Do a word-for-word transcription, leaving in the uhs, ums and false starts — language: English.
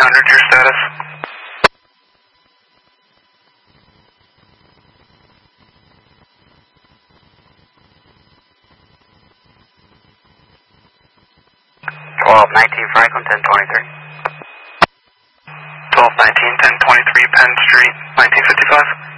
hundred, your status? twelve nineteen Franklin, ten twenty-three. twelve nineteen, ten twenty-three Penn Street, nineteen fifty-five.